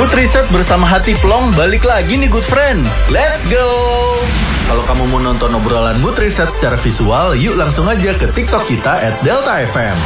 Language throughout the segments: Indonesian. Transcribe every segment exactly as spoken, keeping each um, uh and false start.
Mood Reset bersama Hati Plong balik lagi nih good friend. Let's go! Kalau kamu mau nonton obrolan Mood Reset secara visual, yuk langsung aja ke TikTok kita at Delta F M.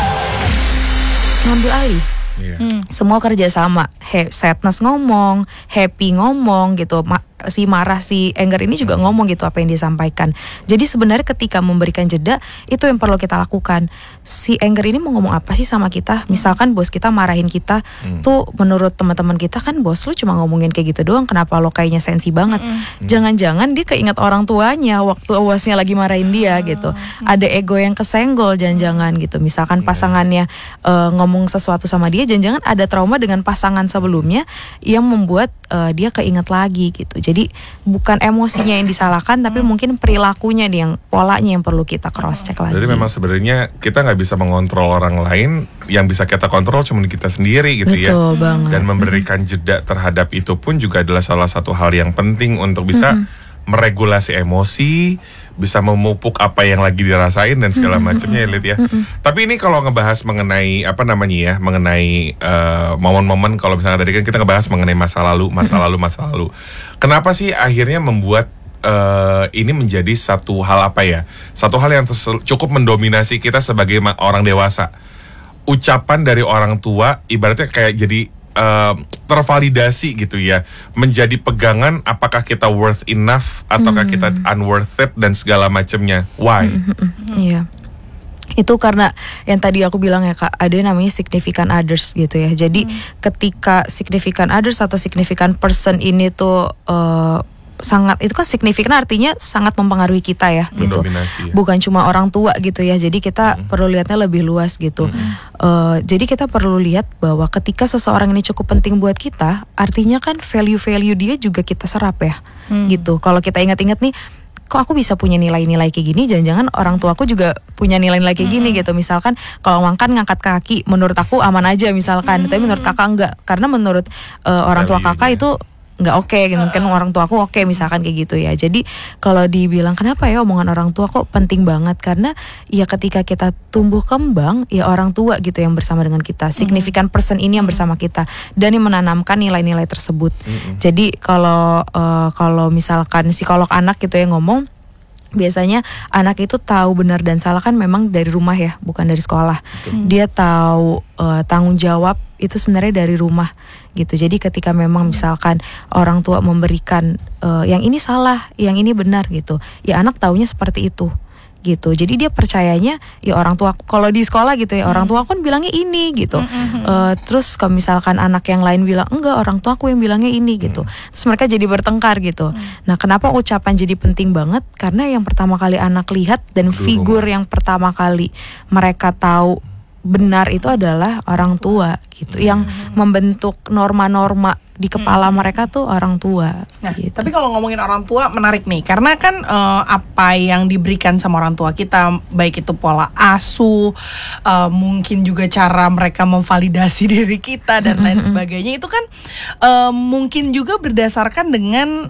Ngambil alih. Yeah. Hmm. Semua kerja sama. He- sadness ngomong, happy ngomong gitu. Ma- si marah, si anger ini juga ngomong gitu apa yang dia sampaikan. Jadi sebenarnya ketika memberikan jeda, itu yang perlu kita lakukan. Si anger ini mau ngomong apa sih sama kita? Misalkan bos kita marahin kita, hmm. tuh menurut teman-teman kita kan bos lu cuma ngomongin kayak gitu doang, kenapa lo kayaknya sensi banget? Hmm. Jangan-jangan dia keinget orang tuanya waktu bosnya lagi marahin dia gitu. Ada ego yang kesenggol jangan-jangan gitu. Misalkan pasangannya uh, ngomong sesuatu sama dia, jangan-jangan ada trauma dengan pasangan sebelumnya yang membuat uh, dia keinget lagi gitu. Jadi bukan emosinya yang disalahkan, tapi mungkin perilakunya nih yang polanya yang perlu kita cross check lagi. Jadi memang sebenarnya kita nggak bisa mengontrol orang lain, yang bisa kita kontrol cuma kita sendiri gitu. Betul ya. Betul banget. Dan memberikan jeda terhadap itu pun juga adalah salah satu hal yang penting untuk bisa mm-hmm. meregulasi emosi, bisa memupuk apa yang lagi dirasain dan segala mm-hmm. macamnya ya Lid ya. Mm-hmm. Tapi ini kalau ngebahas mengenai apa namanya ya, mengenai uh, momen-momen, kalau misalnya tadi kan kita ngebahas mengenai masa lalu, masa lalu, masa lalu. Kenapa sih akhirnya membuat uh, ini menjadi satu hal apa ya? Satu hal yang terse- cukup mendominasi kita sebagai ma- orang dewasa. Ucapan dari orang tua ibaratnya kayak jadi Uh, tervalidasi gitu ya, menjadi pegangan apakah kita worth enough ataukah mm. kita unworth it dan segala macamnya. Why? Mm-hmm. Iya. Itu karena yang tadi aku bilang ya Kak, ada yang namanya significant others gitu ya. Jadi mm. ketika significant others atau significant person ini tuh uh, sangat, itu kan signifikan artinya sangat mempengaruhi kita ya gitu. Ya. Bukan cuma orang tua gitu ya. Jadi kita hmm. perlu lihatnya lebih luas gitu. Hmm. Uh, jadi kita perlu lihat bahwa ketika seseorang ini cukup penting buat kita, artinya kan value-value dia juga kita serap ya. Hmm. Gitu. Kalau kita ingat-ingat nih, kok aku bisa punya nilai-nilai kayak gini, jangan-jangan orang tua aku juga punya nilai-nilai kayak gini hmm. gitu. Misalkan kalau makan ngangkat kaki, menurut aku aman aja misalkan, hmm. tapi menurut kakak enggak. Karena menurut uh, orang tua kakak itu nggak oke okay, gitu kan, orang tua aku oke okay, misalkan kayak gitu ya. Jadi kalau dibilang kenapa ya omongan orang tua kok penting banget, karena ya ketika kita tumbuh kembang ya orang tua gitu yang bersama dengan kita, significant person ini yang bersama kita dan yang menanamkan nilai-nilai tersebut. Mm-hmm. Jadi kalau uh, kalau misalkan psikolog anak gitu yang ngomong, biasanya anak itu tahu benar dan salah kan memang dari rumah ya, bukan dari sekolah. Betul. Dia tahu uh, tanggung jawab itu sebenarnya dari rumah gitu. Jadi ketika memang misalkan orang tua memberikan uh, yang ini salah, yang ini benar gitu, ya anak taunya seperti itu gitu. Jadi dia percayanya ya orang tua, kalau di sekolah gitu ya, hmm. orang tua aku kan bilangnya ini gitu. Hmm. Uh, terus kalau misalkan anak yang lain bilang enggak, orang tua aku yang bilangnya ini gitu. Terus mereka jadi bertengkar gitu. Hmm. Nah, kenapa ucapan jadi penting banget? Karena yang pertama kali anak lihat dan figur yang pertama kali mereka tahu benar itu adalah orang tua gitu. Hmm. Yang membentuk norma-norma di kepala hmm. mereka tuh orang tua. Nah, gitu. Tapi kalau ngomongin orang tua menarik nih, karena kan uh, apa yang diberikan sama orang tua kita, baik itu pola asuh, uh, mungkin juga cara mereka memvalidasi diri kita dan lain hmm. sebagainya, itu kan uh, mungkin juga berdasarkan dengan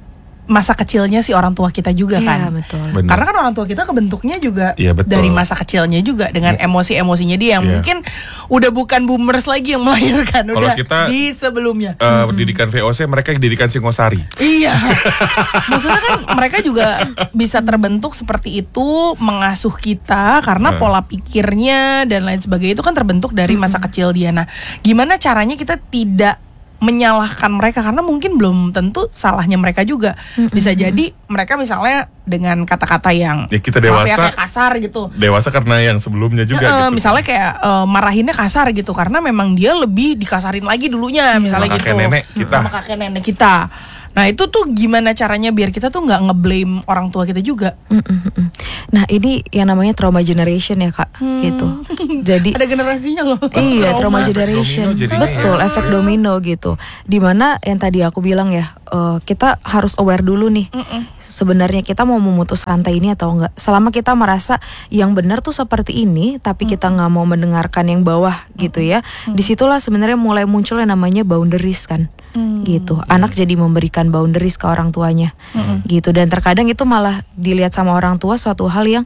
masa kecilnya si orang tua kita juga kan. Iya, betul. Benar. Karena kan orang tua kita kebentuknya juga ya, dari masa kecilnya juga dengan ya. emosi-emosinya dia yang ya. mungkin udah bukan boomers lagi yang melahirkan, kalau udah kita, di sebelumnya. Uh, hmm. Pendidikan V O C, mereka didikan Singosari. Iya. Maksudnya kan mereka juga bisa terbentuk seperti itu, mengasuh kita karena hmm. pola pikirnya dan lain sebagainya itu kan terbentuk dari masa hmm. kecil dia. Nah, gimana caranya kita tidak menyalahkan mereka, karena mungkin belum tentu salahnya mereka juga. Mm-hmm. Bisa jadi mereka misalnya dengan kata-kata yang ya kita dewasa ya, kayak kasar gitu. Dewasa karena yang sebelumnya juga ya, gitu. Misalnya kayak uh, marahinnya kasar gitu karena memang dia lebih dikasarin lagi dulunya, ya, misalnya sama gitu. Kakek nenek kita. Sama kakek nenek kita. Nah itu tuh gimana caranya biar kita tuh nggak ngeblame orang tua kita juga. Mm-mm. Nah ini yang namanya trauma generation ya Kak, hmm. gitu. Jadi ada generasinya loh. Iya, trauma, trauma generation. Betul, ya. Efek domino gitu. Dimana yang tadi aku bilang ya, uh, kita harus aware dulu nih. Mm-mm. Sebenarnya kita mau memutus rantai ini atau enggak. Selama kita merasa yang benar tuh seperti ini, tapi mm-hmm. kita nggak mau mendengarkan yang bawah mm-hmm. gitu ya. Mm-hmm. Disitulah sebenarnya mulai muncul yang namanya boundaries kan. Hmm. Gitu, anak jadi memberikan boundaries ke orang tuanya, hmm. gitu. Dan terkadang itu malah dilihat sama orang tua suatu hal yang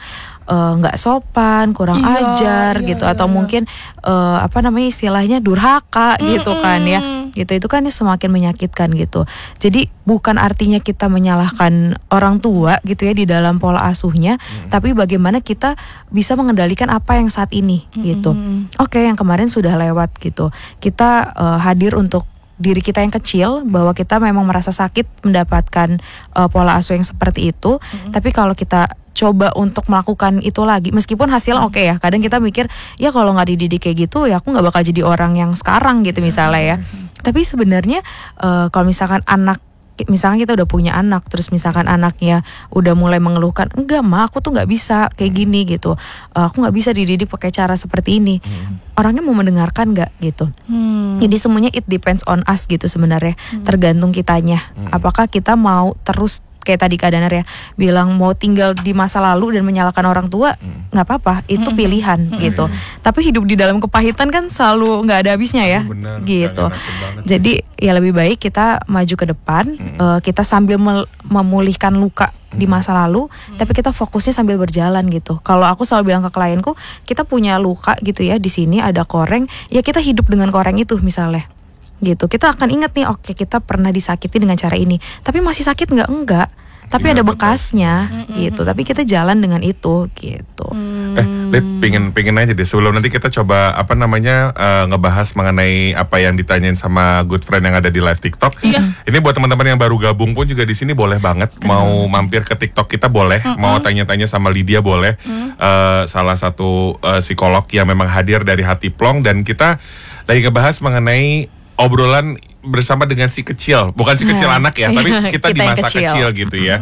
nggak uh, sopan, kurang iya, ajar iya, gitu, iya, atau iya. mungkin uh, apa namanya istilahnya durhaka mm-hmm. gitu kan ya, gitu itu kan semakin menyakitkan gitu. Jadi bukan artinya kita menyalahkan orang tua gitu ya di dalam pola asuhnya, mm-hmm. tapi bagaimana kita bisa mengendalikan apa yang saat ini mm-hmm. gitu. Oke, yang kemarin sudah lewat gitu, kita uh, hadir untuk diri kita yang kecil, bahwa kita memang merasa sakit mendapatkan uh, pola asuh yang seperti itu. Mm-hmm. Tapi kalau kita coba untuk melakukan itu lagi, meskipun hasilnya oke okay ya, kadang kita mikir ya kalau nggak dididik kayak gitu ya aku nggak bakal jadi orang yang sekarang gitu misalnya ya. Mm-hmm. Tapi sebenarnya uh, kalau misalkan anak, misalkan kita udah punya anak, terus misalkan anaknya udah mulai mengeluhkan, enggak ma, aku tuh nggak bisa kayak gini gitu, uh, aku nggak bisa dididik pakai cara seperti ini. Hmm. Orangnya mau mendengarkan nggak gitu. Hmm. Jadi semuanya it depends on us gitu sebenarnya, hmm. tergantung kitanya. Hmm. Apakah kita mau terus kayak tadi Kak Danar ya bilang mau tinggal di masa lalu dan menyalahkan orang tua, nggak hmm. apa-apa, itu hmm. pilihan hmm. gitu. Hmm. Tapi hidup di dalam kepahitan kan selalu nggak ada habisnya ya. Bener, gitu. Jadi ya lebih baik kita maju ke depan, hmm. uh, kita sambil mel- memulihkan luka hmm. di masa lalu, hmm. tapi kita fokusnya sambil berjalan gitu. Kalau aku selalu bilang ke klienku, kita punya luka gitu ya di sini ada koreng, ya kita hidup dengan koreng itu misalnya. Gitu, kita akan ingat nih, oke kita pernah disakiti dengan cara ini, tapi masih sakit nggak? Enggak, tapi Gimana ada bekasnya mm-hmm. gitu, tapi kita jalan dengan itu gitu. Mm. Eh, Lid, pengen pengen aja deh sebelum nanti kita coba apa namanya uh, ngebahas mengenai apa yang ditanyain sama good friend yang ada di live TikTok. Iya. Ini buat teman-teman yang baru gabung pun juga di sini boleh banget mm. mau mampir ke TikTok kita boleh, mm-hmm. mau tanya-tanya sama Lydia boleh. Mm. Uh, salah satu uh, psikolog yang memang hadir dari Hati Plong, dan kita lagi ngebahas mengenai obrolan bersama dengan si kecil, bukan si kecil yeah. anak ya, tapi kita, kita di masa kecil. kecil gitu ya.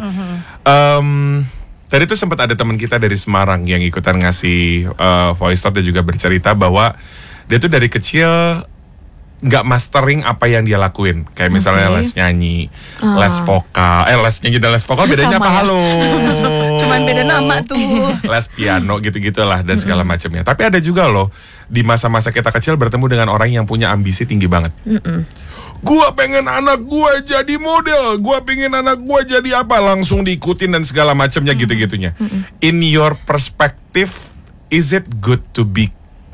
Um, tadi tuh sempat ada teman kita dari Semarang yang ikutan ngasih uh, voice note dan juga bercerita bahwa dia tuh dari kecil nggak mastering apa yang dia lakuin, kayak misalnya okay. les nyanyi, uh. les vokal, eh les nyanyi dan les vokal bedanya apa? Ya? Halo, cuman beda nama tuh. Les piano gitu-gitulah dan segala macamnya. Tapi ada juga loh di masa-masa kita kecil bertemu dengan orang yang punya ambisi tinggi banget. Mm-mm. Gua pengen anak gua jadi model, gua pengen anak gua jadi apa, langsung diikutin dan segala macamnya mm. gitu-gitunya. Mm-mm. In your perspective, is it good to be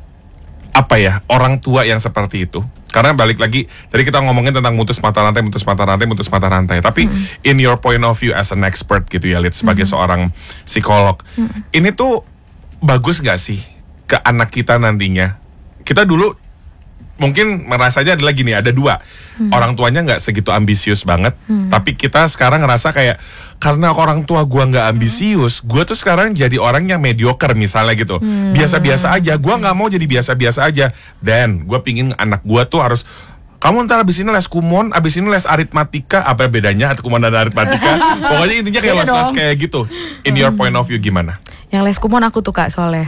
apa ya orang tua yang seperti itu? Karena balik lagi tadi kita ngomongin tentang mutus mata rantai, mutus mata rantai, mutus mata rantai. Tapi mm. in your point of view as an expert gitu ya, Lid, sebagai mm. seorang psikolog, mm. ini tuh bagus gak sih ke anak kita nantinya? Kita dulu mungkin merasanya adalah gini, ada dua, hmm. orang tuanya nggak segitu ambisius banget, hmm. tapi kita sekarang ngerasa kayak karena orang tua gua nggak ambisius, gua tuh sekarang jadi orang yang mediocre misalnya gitu, hmm. biasa-biasa aja, gua nggak mau jadi biasa-biasa aja, dan gua pingin anak gua tuh harus, kamu ntar abis ini les kumon, abis ini les aritmatika, apa bedanya kumon dan aritmatika? Pokoknya intinya kayak les-les kayak gitu. In your point of view gimana? Yang les kumon aku tuh Kak soalnya.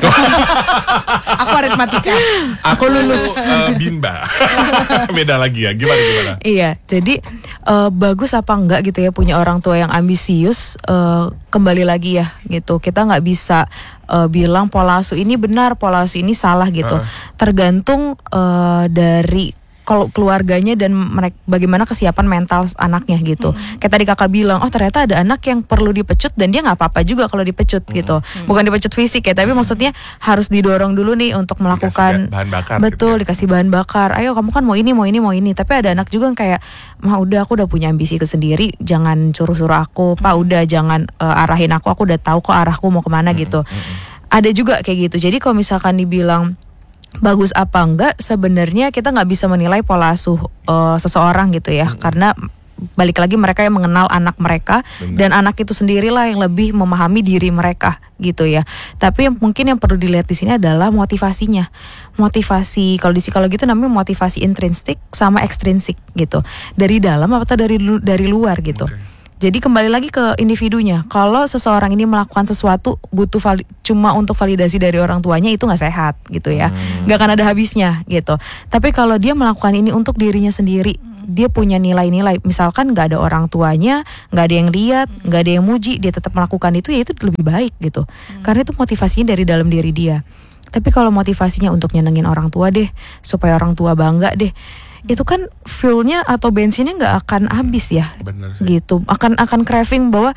Aku aritmatika. Aku lulus uh, bimba. Beda lagi ya, gimana gimana? Iya, jadi uh, bagus apa enggak gitu ya punya orang tua yang ambisius, uh, kembali lagi ya gitu. Kita nggak bisa uh, bilang pola asuh ini benar, pola asuh ini salah gitu. Uh. Tergantung uh, dari kalau keluarganya dan mereka bagaimana kesiapan mental anaknya gitu. Hmm. Kayak tadi kakak bilang, oh ternyata ada anak yang perlu dipecut dan dia nggak apa-apa juga kalau dipecut hmm. gitu. Hmm. Bukan dipecut fisik ya, tapi hmm. maksudnya harus didorong dulu nih untuk melakukan bahan bakar. Betul, gitu ya. Dikasih bahan bakar. Ayo kamu kan mau ini, mau ini, mau ini. Tapi ada anak juga yang kayak, mah udah aku udah punya ambisi ke sendiri, jangan suruh-suruh aku. Pak Hmm. udah jangan uh, arahin aku, aku udah tahu kok arahku mau kemana Hmm. gitu. Hmm. Ada juga kayak gitu. Jadi kalau misalkan dibilang bagus apa enggak, sebenarnya kita nggak bisa menilai pola asuh uh, seseorang gitu ya, hmm. karena balik lagi mereka yang mengenal anak mereka. Benar. Dan anak itu sendirilah yang lebih memahami diri mereka gitu ya. Tapi yang mungkin yang perlu dilihat di sini adalah motivasinya. Motivasi kalau di psikologi itu namanya motivasi intrinsik sama ekstrinsik gitu. Dari dalam atau dari dari luar gitu. Okay. Jadi kembali lagi ke individunya. Kalau seseorang ini melakukan sesuatu butuh vali- cuma untuk validasi dari orang tuanya, itu nggak sehat gitu ya, nggak hmm. akan ada habisnya gitu. Tapi kalau dia melakukan ini untuk dirinya sendiri, dia punya nilai-nilai. Misalkan nggak ada orang tuanya, nggak ada yang lihat, nggak ada yang muji, dia tetap melakukan itu, ya itu lebih baik gitu. Hmm. Karena itu motivasinya dari dalam diri dia. Tapi kalau motivasinya untuk nyenengin orang tua deh, supaya orang tua bangga deh, itu kan fuelnya atau bensinnya nggak akan habis ya. Bener sih. Gitu, akan akan craving bahwa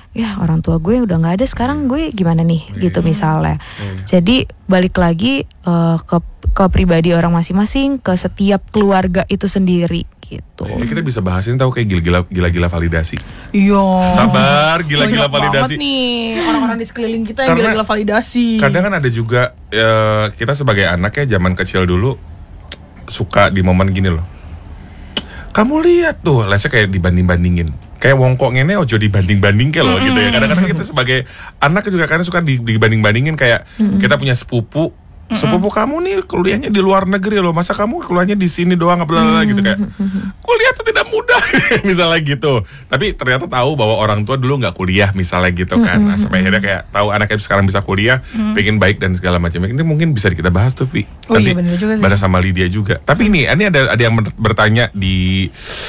ya orang tua gue udah nggak ada sekarang, gue gimana nih gitu misalnya. Jadi balik lagi uh, ke ke pribadi orang masing-masing, ke setiap keluarga itu sendiri gitu. Ya, kita bisa bahasin tahu kayak gila-gila gila-gila validasi. Iya. Sabar, gila-gila Banyak validasi. banget nih orang-orang di sekeliling kita yang Karena gila-gila validasi. Kadang kan ada juga ya, kita sebagai anak ya zaman kecil dulu suka di momen gini loh. Kamu lihat tuh, lesnya kayak dibanding-bandingin. Kayak wongkok ngene ojo dibanding-banding kayak loh gitu ya. Kadang-kadang kita sebagai anak juga kadang suka dibanding-bandingin kayak kita punya sepupu. Sepupu kamu nih kuliahnya di luar negeri loh, masa kamu kuliahnya di sini doang, bla gitu kayak kuliah tuh tidak mudah misalnya gitu. Tapi ternyata tahu bahwa orang tua dulu nggak kuliah misalnya gitu kan. Nah, sampai akhirnya kayak tahu anaknya sekarang bisa kuliah, pengen baik dan segala macam. Ini mungkin bisa kita bahas tuh, Vi. Oh Nanti iya, bener juga sih. bareng sama Lydia juga. Tapi ini ini ada ada yang bertanya di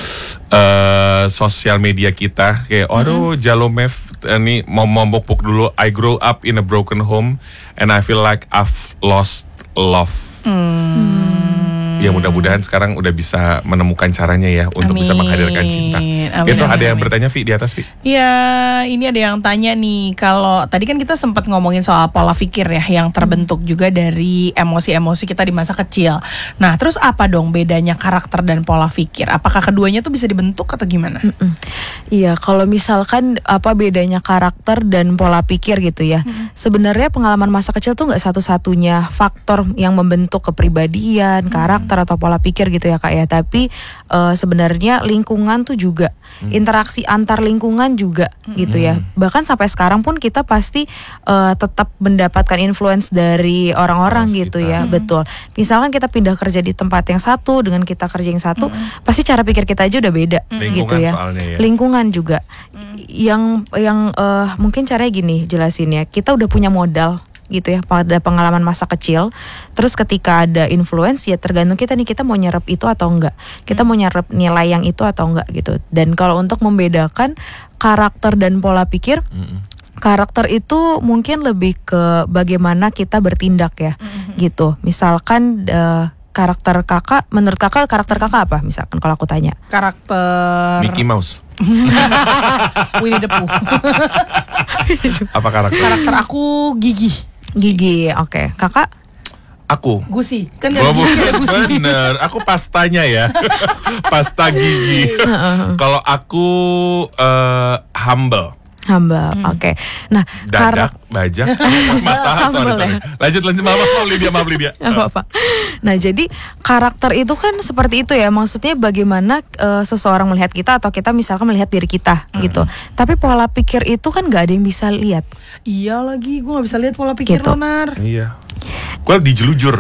uh, sosial media kita kayak aduh Jalomev ini mau membuk dulu. I grow up in a broken home and I feel like I've lost love. Hmm. Ya mudah-mudahan sekarang udah bisa menemukan caranya ya untuk Amin. bisa menghadirkan cinta. Amin, Itu amin, ada yang amin. bertanya Vi di atas Vi. Ya, ini ada yang tanya nih, kalau tadi kan kita sempat ngomongin soal pola pikir ya yang terbentuk juga dari emosi-emosi kita di masa kecil. Nah, terus apa dong bedanya karakter dan pola pikir? Apakah keduanya tuh bisa dibentuk atau gimana? Mm. Iya, kalau misalkan apa bedanya karakter dan pola pikir gitu ya. Hmm. Sebenarnya pengalaman masa kecil tuh nggak satu-satunya faktor yang membentuk kepribadian, hmm. karakter atau pola pikir gitu ya Kak ya. Tapi uh, sebenarnya lingkungan tuh juga, hmm. interaksi antar lingkungan juga hmm. gitu ya. Bahkan sampai sekarang pun kita pasti uh, tetap mendapatkan influence dari orang-orang Mas gitu kita. ya. Hmm. Betul. Misalkan kita pindah kerja di tempat yang satu dengan kita kerja yang satu, hmm. pasti cara pikir kita aja udah beda Lingkungan gitu ya. soalnya ya. Lingkungan juga. Hmm. Yang yang uh, mungkin caranya gini jelasin ya. Kita udah punya modal gitu ya pada pengalaman masa kecil. Terus ketika ada influence ya tergantung kita nih, kita mau nyerap itu atau enggak. Kita mau nyerap nilai yang itu atau enggak gitu. Dan kalau untuk membedakan karakter dan pola pikir, mm-hmm. karakter itu mungkin lebih ke bagaimana kita bertindak ya, mm-hmm. gitu. Misalkan uh, karakter kakak, menurut kakak karakter kakak apa? Misalkan kalau aku tanya. Karakter Mickey Mouse. Winnie the Pooh. Apa karakter? Karakter aku Gigi. Gigi, oke. Okay. Kakak? Aku. Gusi. Kan Oh, dari Gigi ada Gusi. bener, aku pastanya ya. Pasta gigi. Kalau aku uh, humble. Humble, hmm. oke. Okay. Nah, Dadak, bajak, mata, sorry, sorry. Lanjut, lanjut, maaf, maaf Lydia, maaf Lydia. Gak apa-apa. Nah, jadi karakter itu kan seperti itu ya. Maksudnya bagaimana uh, seseorang melihat kita atau kita misalkan melihat diri kita hmm. gitu. Tapi pola pikir itu kan gak ada yang bisa lihat. Iya lagi, gue gak bisa lihat pola pikir Gitu. Nonar. Iya. Gue dijelujur.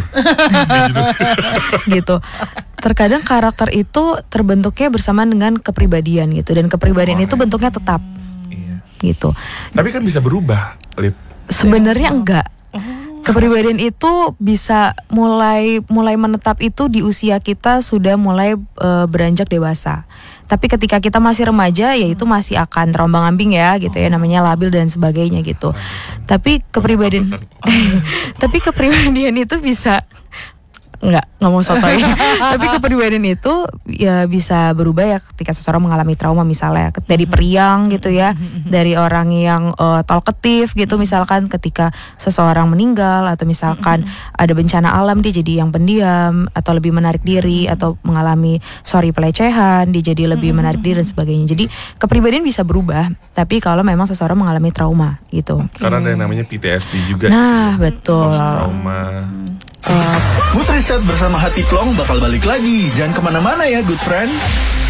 Gitu. Terkadang karakter itu terbentuknya bersamaan dengan kepribadian gitu. Dan kepribadian Oh, itu iya. bentuknya tetap. Gitu. Tapi kan bisa berubah, Lid. Sebenarnya enggak. Kepribadian itu bisa mulai mulai menetap itu di usia kita sudah mulai uh, beranjak dewasa. Tapi ketika kita masih remaja ya itu masih akan terombang-ambing ya gitu ya, namanya labil dan sebagainya gitu. Tapi kepribadian Tapi kepribadian itu bisa Enggak, nggak mau sotoy. Tapi kepribadian itu ya bisa berubah ya ketika seseorang mengalami trauma misalnya dari periang gitu ya, dari orang yang uh, talkative gitu misalkan ketika seseorang meninggal atau misalkan ada bencana alam dia jadi yang pendiam atau lebih menarik diri atau mengalami sorry pelecehan dia jadi lebih menarik diri dan sebagainya. Jadi kepribadian bisa berubah tapi kalau memang seseorang mengalami trauma gitu. Karena ada yang namanya P T S D juga. Nah, betul. Post trauma. Mood Reset bersama Hati Plong bakal balik lagi. Jangan kemana-mana ya, good friend.